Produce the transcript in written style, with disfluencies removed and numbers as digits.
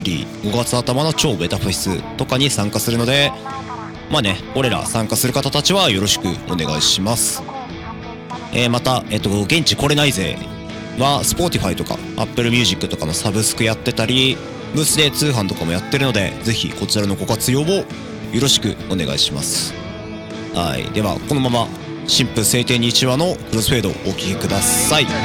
5月頭の超ベタフェスとかに参加するので、まあね、俺ら参加する方たちはよろしくお願いします。また、現地来れないぜは Spotify とか Apple Music とかのサブスクやってたり、ブースで通販とかもやってるので、ぜひこちらのご活用をよろしくお願いします。はい、ではこのまま新婦晴天に1話のクロスフェードをお聴きください。